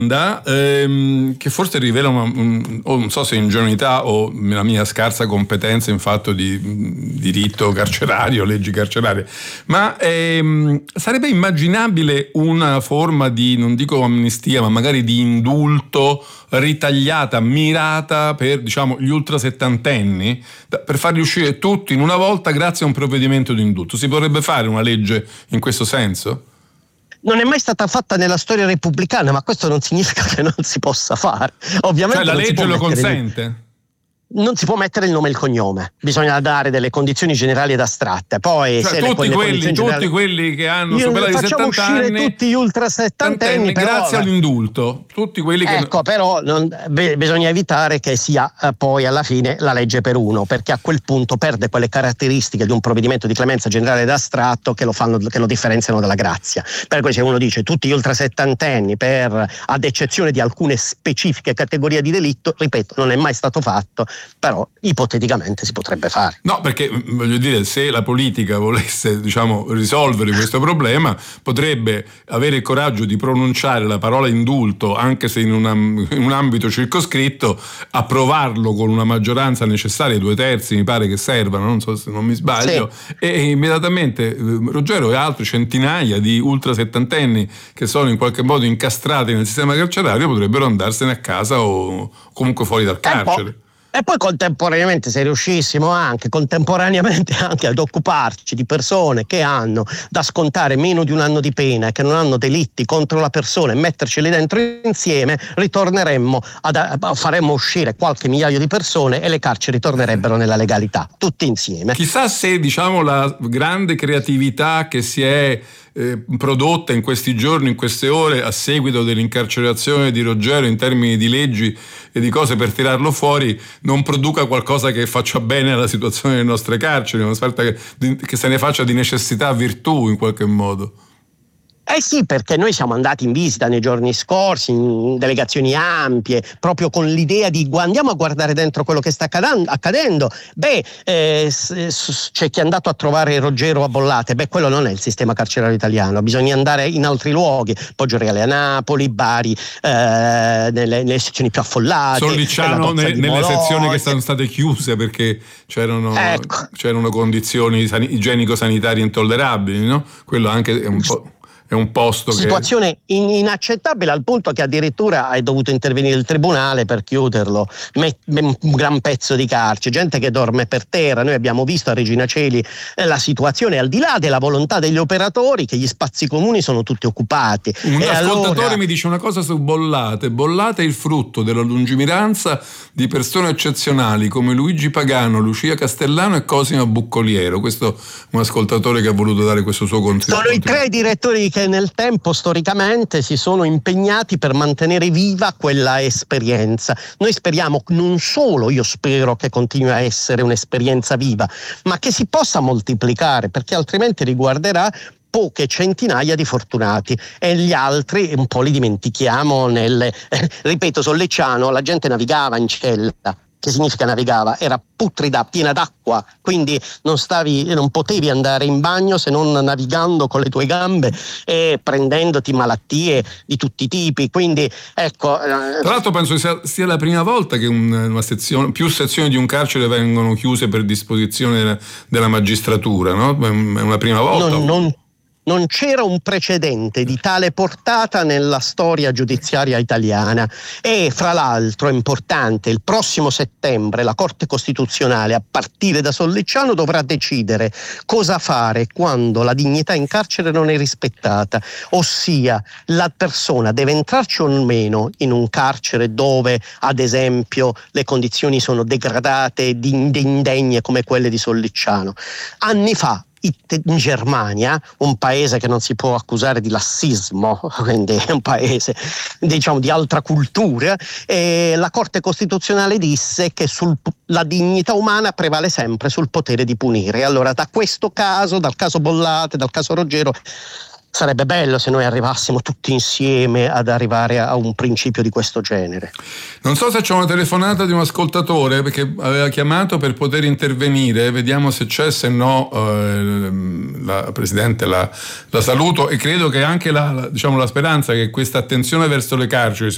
che forse rivela o non so se ingenuità o la mia scarsa competenza in fatto di diritto carcerario, leggi carcerarie, ma sarebbe immaginabile una forma di, non dico amnistia, ma magari di indulto ritagliata, mirata per, diciamo, gli ultrasettantenni, per farli uscire tutti in una volta grazie a un provvedimento di indulto? Si potrebbe fare una legge in questo senso? Non è mai stata fatta nella storia repubblicana, ma questo non significa che non si possa fare. Ovviamente la legge lo consente? Non si può mettere il nome e il cognome, bisogna dare delle condizioni generali ed astratte. Poi cioè, se tutti quelli che hanno superato i 70 anni, tutti gli ultrasettantenni grazie all'indulto, tutti quelli che però bisogna evitare che sia poi alla fine la legge per uno, perché a quel punto perde quelle caratteristiche di un provvedimento di clemenza generale ed astratto che lo differenziano dalla grazia. Per cui se uno dice tutti gli ultrasettantenni ad eccezione di alcune specifiche categorie di delitto, ripeto, non è mai stato fatto, però ipoteticamente si potrebbe fare. No, perché voglio dire, se la politica volesse, diciamo, risolvere questo problema, potrebbe avere il coraggio di pronunciare la parola indulto, anche se in un ambito circoscritto, approvarlo con una maggioranza necessaria, 2/3 mi pare che servano, non so se non mi sbaglio, sì. E immediatamente Ruggero e altri centinaia di ultrasettantenni che sono in qualche modo incastrati nel sistema carcerario potrebbero andarsene a casa o comunque fuori dal carcere. E poi contemporaneamente, se riuscissimo anche ad occuparci di persone che hanno da scontare meno di un anno di pena e che non hanno delitti contro la persona e metterceli dentro insieme, faremmo uscire qualche migliaio di persone e le carceri tornerebbero nella legalità, tutti insieme. Chissà se, diciamo, la grande creatività che si è prodotta in questi giorni, in queste ore, a seguito dell'incarcerazione di Ruggero in termini di leggi e di cose per tirarlo fuori, non produca qualcosa che faccia bene alla situazione delle nostre carceri, una sorta che se ne faccia di necessità virtù in qualche modo. Sì, perché noi siamo andati in visita nei giorni scorsi in delegazioni ampie, proprio con l'idea di andiamo a guardare dentro quello che sta accadendo. C'è chi è andato a trovare Ruggero a Bollate, quello non è il sistema carcerario italiano, bisogna andare in altri luoghi, Poggioreale a Napoli, Bari, nelle sezioni più affollate, Sollicciano nelle sezioni che sono state chiuse perché c'erano condizioni igienico-sanitarie intollerabili, no? Quello anche è un po'. È un posto situazione inaccettabile, al punto che addirittura è dovuto intervenire il tribunale per chiuderlo, un gran pezzo di carcere, gente che dorme per terra. Noi abbiamo visto a Regina Coeli la situazione, al di là della volontà degli operatori, che gli spazi comuni sono tutti occupati. Un ascoltatore mi dice una cosa su Bollate è il frutto della lungimiranza di persone eccezionali come Luigi Pagano, Lucia Castellano e Cosimo Buccoliero. Questo è un ascoltatore che ha voluto dare questo suo contributo. Sono i 3 direttori che nel tempo storicamente si sono impegnati per mantenere viva quella esperienza. Noi speriamo, non solo io spero che continui a essere un'esperienza viva, ma che si possa moltiplicare, perché altrimenti riguarderà poche centinaia di fortunati e gli altri un po' li dimentichiamo ripeto, Sollecciano la gente navigava in cella. Che significa navigava? Era putrida, piena d'acqua, quindi non potevi andare in bagno se non navigando con le tue gambe e prendendoti malattie di tutti i tipi. Quindi ecco. Tra l'altro penso sia la prima volta che più sezioni di un carcere vengono chiuse per disposizione della magistratura, no? È una prima volta. Non c'era un precedente di tale portata nella storia giudiziaria italiana e, fra l'altro, è importante, il prossimo settembre la Corte Costituzionale, a partire da Sollecciano, dovrà decidere cosa fare quando la dignità in carcere non è rispettata, ossia la persona deve entrarci o meno in un carcere dove, ad esempio, le condizioni sono degradate e indegne come quelle di Sollecciano. Anni fa, in Germania, un paese che non si può accusare di lassismo, quindi è un paese, diciamo, di altra cultura, la Corte Costituzionale disse che la dignità umana prevale sempre sul potere di punire. Allora, dal caso Bollate, dal caso Ruggero, sarebbe bello se noi arrivassimo tutti insieme ad arrivare a un principio di questo genere. Non so se c'è una telefonata di un ascoltatore perché aveva chiamato per poter intervenire, vediamo se c'è, se no la Presidente la saluto, e credo che anche la speranza che questa attenzione verso le carceri